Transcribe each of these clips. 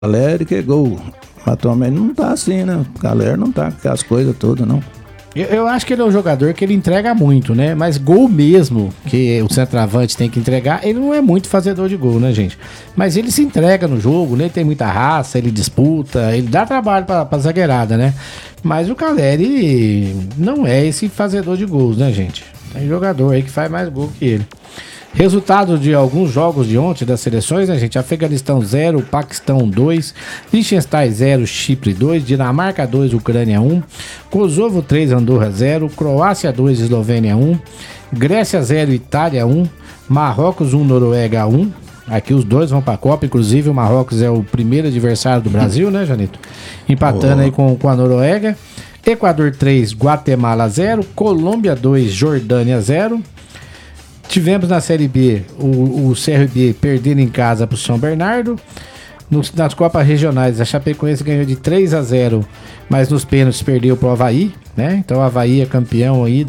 Caleri que é gol. Atualmente não tá assim, né? O Caleri não tá com as coisas todas, não. Eu acho que ele é um jogador que ele entrega muito, né? Mas gol mesmo, que o centroavante tem que entregar, ele não é muito fazedor de gol, né, gente? Mas ele se entrega no jogo, né? Ele tem muita raça, ele disputa, ele dá trabalho pra zagueirada, né? Mas o Caleri não é esse fazedor de gols, né, gente? Tem jogador aí que faz mais gol que ele. Resultado de alguns jogos de ontem das seleções, né, gente? Afeganistão 0, Paquistão 2, Liechtenstein 0, Chipre 2, Dinamarca 2, Ucrânia 1, Kosovo 3, Andorra 0, Croácia 2, Eslovênia 1, Grécia 0, Itália 1, Marrocos 1, Noruega 1. Aqui os dois vão pra Copa, inclusive o Marrocos é o primeiro adversário do Brasil, né, Janito? Empatando aí com a Noruega. Equador 3, Guatemala 0, Colômbia 2, Jordânia 0. Tivemos na Série B o CRB perdendo em casa para o São Bernardo. Nas Copas Regionais, a Chapecoense ganhou de 3-0, mas nos pênaltis perdeu para o Avaí, né? Então o Avaí é campeão aí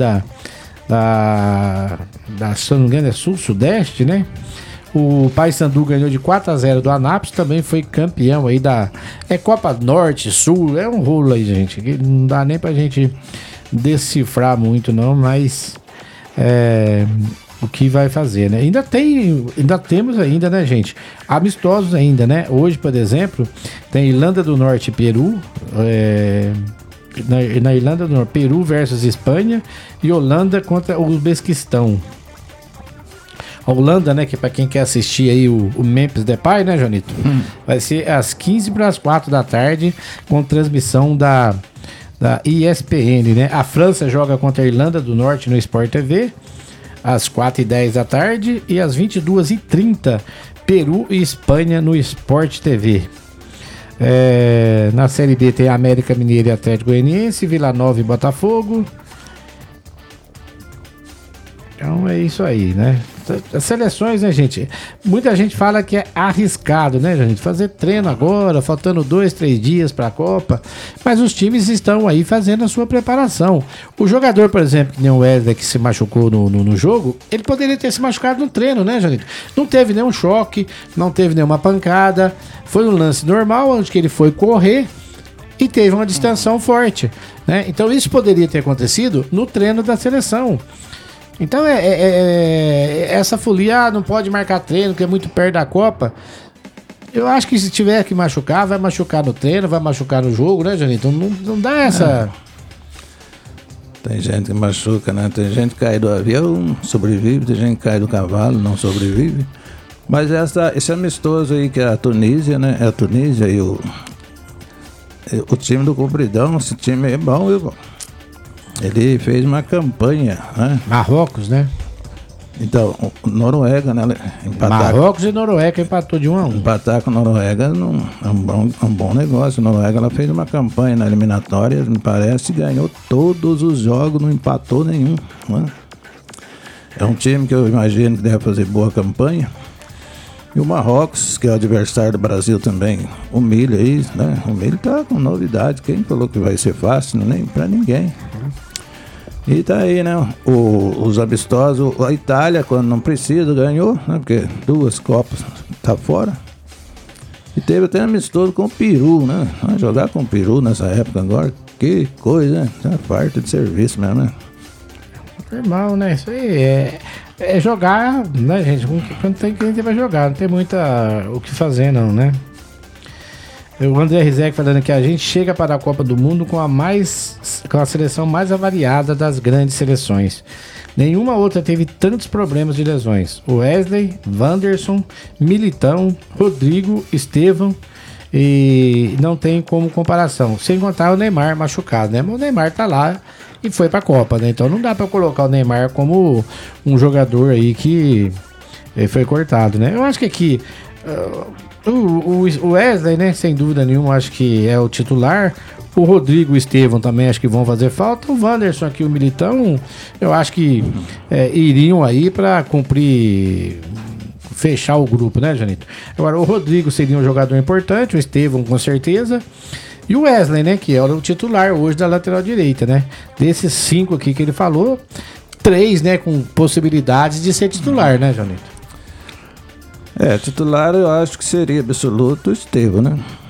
se eu não me engano, é Sul-Sudeste, né? O Paysandu ganhou de 4-0 do Anápolis, também foi campeão aí é Copa Norte, Sul, é um rolo aí, gente. Não dá nem pra gente decifrar muito não, mas o que vai fazer, né? Ainda temos, né, gente? Amistosos ainda, né? Hoje, por exemplo, tem Irlanda do Norte e Peru. Na Irlanda do Norte, Peru versus Espanha e Holanda contra o Uzbequistão. A Holanda, né, que para quem quer assistir aí o Memphis Depay, né, Jonito? Vai ser às 15h45 da tarde, com transmissão da ESPN, né? A França joga contra a Irlanda do Norte no Sport TV, às 4h10 da tarde, e às 22h30, Peru e Espanha no Sport TV. Na Série B tem América Mineiro e Atlético Goianiense, Vila Nova e Botafogo. Então é isso aí, né? As seleções, né, gente? Muita gente fala que é arriscado, né, gente? Fazer treino agora, faltando 2-3 dias para a Copa. Mas os times estão aí fazendo a sua preparação. O jogador, por exemplo, que nem o Wesley, que se machucou no jogo, ele poderia ter se machucado no treino, né, gente? Não teve nenhum choque, não teve nenhuma pancada. Foi um lance normal, onde que ele foi correr e teve uma distensão forte, né? Então isso poderia ter acontecido no treino da seleção. Então essa folia, não pode marcar treino, que é muito perto da Copa. Eu acho que se tiver que machucar, vai machucar no treino, vai machucar no jogo, né, Janito? Não dá essa... Tem gente que machuca, né? Tem gente que cai do avião, sobrevive, tem gente que cai do cavalo, não sobrevive. Mas esse amistoso aí que é a Tunísia, né? É a Tunísia e o time do Compridão, esse time é bom, viu? Ele fez uma campanha, né? Marrocos, né? Então, Noruega, né? Marrocos e Noruega empatou de 1-1. Empatar com a Noruega é um bom negócio. A Noruega, ela fez uma campanha na eliminatória, me parece, ganhou todos os jogos, não empatou nenhum, né? É um time que eu imagino que deve fazer boa campanha. E o Marrocos, que é o adversário do Brasil também, humilha aí, né? O milho tá com novidade. Quem falou que vai ser fácil? Nem pra ninguém. E tá aí, né? Os amistosos, a Itália, quando não precisa, ganhou, né? Porque 2 Copas tá fora. E teve até amistoso com o Peru, né? Jogar com o Peru nessa época agora, que coisa, né? Tá farta de serviço mesmo, né? Normal, né? Isso aí é jogar, né, gente? Quando tem cliente vai jogar, não tem muita o que fazer, não, né? O André Rizek falando que a gente chega para a Copa do Mundo com a seleção mais avariada das grandes seleções. Nenhuma outra teve tantos problemas de lesões. Wesley, Wanderson, Militão, Rodrigo, Estevão, e não tem como comparação. Sem contar o Neymar machucado, né? Mas o Neymar tá lá e foi pra Copa, né? Então não dá pra colocar o Neymar como um jogador aí que foi cortado, né? Eu acho que aqui o Wesley, né? Sem dúvida nenhuma, acho que é o titular. O Rodrigo e o Estevão também acho que vão fazer falta. O Wanderson aqui, o Militão, eu acho que iriam aí pra cumprir, fechar o grupo, né, Janito? Agora, o Rodrigo seria um jogador importante, o Estevão com certeza. E o Wesley, né, que é o titular hoje da lateral direita, né? Desses 5 aqui que ele falou, 3, né, com possibilidades de ser titular, né, Janito? Titular eu acho que seria absoluto o Estevão, né?